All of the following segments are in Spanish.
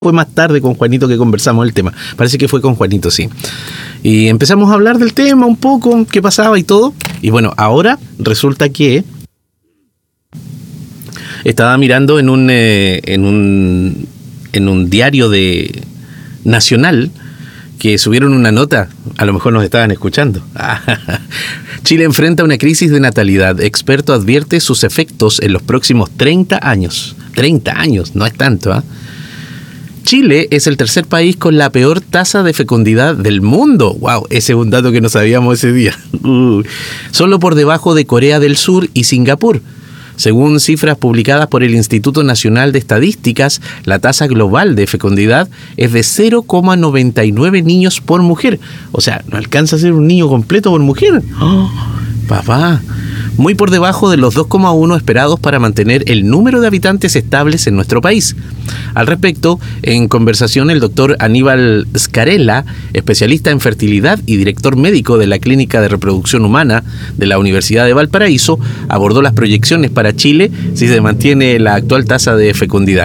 Fue más tarde con Juanito que conversamos el tema. Parece que fue con Juanito, sí. Y empezamos a hablar del tema un poco, qué pasaba y todo. Y bueno, ahora resulta que estaba mirando en un diario de nacional que subieron una nota. A lo mejor nos estaban escuchando. Chile enfrenta una crisis de natalidad. Experto advierte sus efectos en los próximos 30 años. 30 años, no es tanto, ¿ah? Chile es el tercer país con la peor tasa de fecundidad del mundo. ¡Wow! Ese es un dato que no sabíamos ese día. Solo por debajo de Corea del Sur y Singapur. Según cifras publicadas por el Instituto Nacional de Estadísticas, la tasa global de fecundidad es de 0,99 niños por mujer. O sea, no alcanza a ser un niño completo por mujer. ¡Oh, papá! Muy por debajo de los 2,1 esperados para mantener el número de habitantes estables en nuestro país. Al respecto, en conversación, el doctor Aníbal Scarella, especialista en fertilidad y director médico de la Clínica de Reproducción Humana de la Universidad de Valparaíso, abordó las proyecciones para Chile si se mantiene la actual tasa de fecundidad.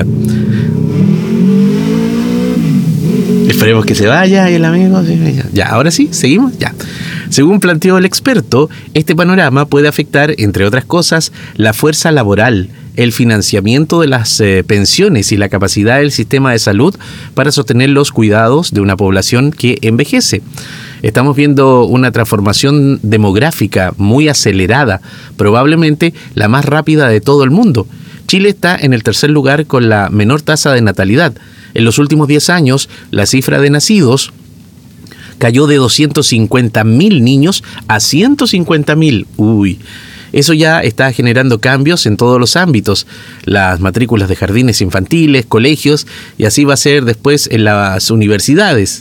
Esperemos que se vaya el amigo. Ya, ahora sí, seguimos, ya. Según planteó el experto, este panorama puede afectar, entre otras cosas, la fuerza laboral, el financiamiento de las pensiones y la capacidad del sistema de salud para sostener los cuidados de una población que envejece. Estamos viendo una transformación demográfica muy acelerada, probablemente la más rápida de todo el mundo. Chile está en el tercer lugar con la menor tasa de natalidad. En los últimos 10 años, la cifra de nacidos cayó de 250.000 niños a 150.000. Uy, eso ya está generando cambios en todos los ámbitos. Las matrículas de jardines infantiles, colegios, y así va a ser después en las universidades.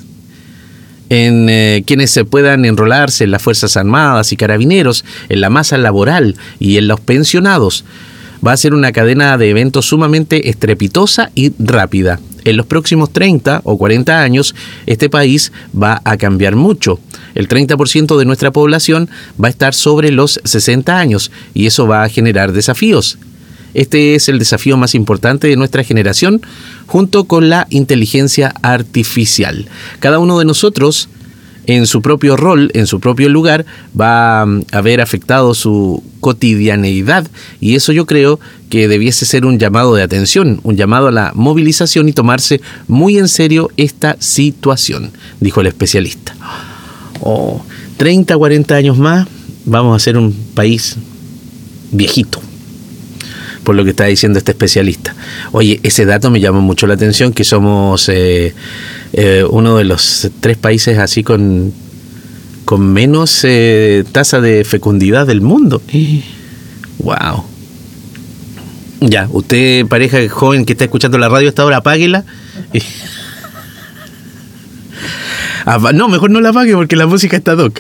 En quienes se puedan enrolarse en las Fuerzas Armadas y Carabineros, en la masa laboral y en los pensionados. Va a ser una cadena de eventos sumamente estrepitosa y rápida. En los próximos 30 o 40 años, este país va a cambiar mucho. El 30% de nuestra población va a estar sobre los 60 años y eso va a generar desafíos. Este es el desafío más importante de nuestra generación, junto con la inteligencia artificial. Cada uno de nosotros, en su propio rol, en su propio lugar, va a ver afectado su cotidianeidad, y eso yo creo que debiese ser un llamado de atención, un llamado a la movilización y tomarse muy en serio esta situación, dijo el especialista. 30, 40 años más, vamos a ser un país viejito, por lo que está diciendo este especialista. Oye, ese dato me llamó mucho la atención, que somos uno de los 3 países así con menos tasa de fecundidad del mundo. Wow. Ya, usted, pareja joven que está escuchando la radio hasta ahora, apáguela. No, mejor no la apague porque la música está doc.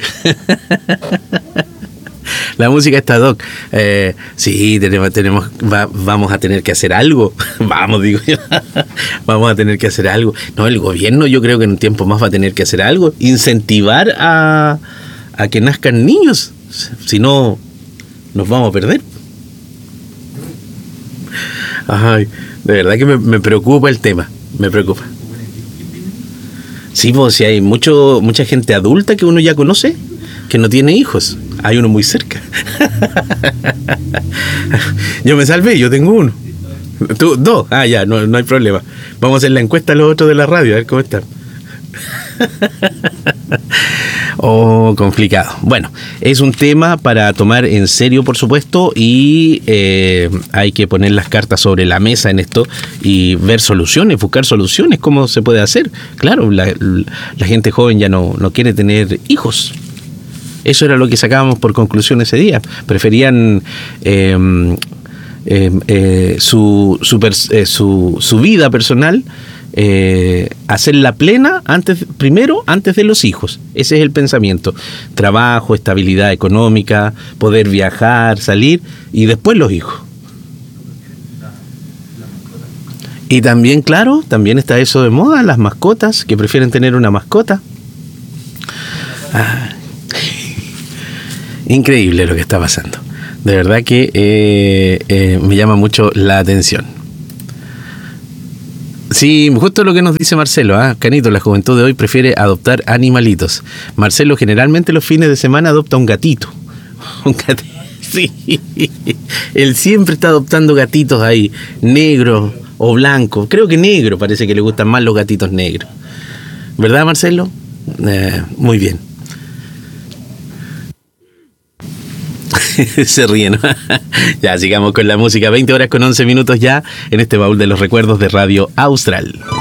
La música está doc. Sí, vamos a tener que hacer algo. Vamos a tener que hacer algo. No, el gobierno yo creo que en un tiempo más va a tener que hacer algo. Incentivar a que nazcan niños. Si no, nos vamos a perder. Ay, de verdad que me preocupa el tema. Me preocupa. Sí, pues si hay mucha gente adulta que uno ya conoce que no tiene hijos. Hay uno muy cerca. Yo me salvé, yo tengo uno. ¿Tú? 2. Ya, no hay problema. Vamos a hacer la encuesta a los otros de la radio, a ver cómo están. Complicado. Bueno, es un tema para tomar en serio, por supuesto, y hay que poner las cartas sobre la mesa en esto y ver soluciones, buscar soluciones, cómo se puede hacer. Claro, la gente joven ya no quiere tener hijos. Eso era lo que sacábamos por conclusión ese día. Preferían su vida personal, hacerla plena primero antes de los hijos. Ese es el pensamiento. Trabajo, estabilidad económica, poder viajar, salir, y después los hijos. Y también, claro, también está eso de moda, las mascotas, que prefieren tener una mascota. Increíble lo que está pasando. De verdad que me llama mucho la atención. Sí, justo lo que nos dice Marcelo, Canito, la juventud de hoy prefiere adoptar animalitos. Marcelo generalmente los fines de semana adopta un gatito. Un gatito. Sí. Él siempre está adoptando gatitos ahí, negros o blancos. Creo que negro, parece que le gustan más los gatitos negros. ¿Verdad, Marcelo? Muy bien. Se ríen, ¿no? Ya, sigamos con la música. 20 horas con 11 minutos ya en este baúl de los recuerdos de Radio Austral.